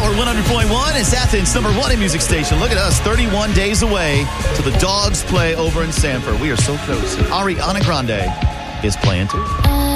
Power 100.1 is Athens' number one in music station. Look at us, 31 days away to the Dogs play over in Sanford. We are so close. And Ariana Grande is playing too.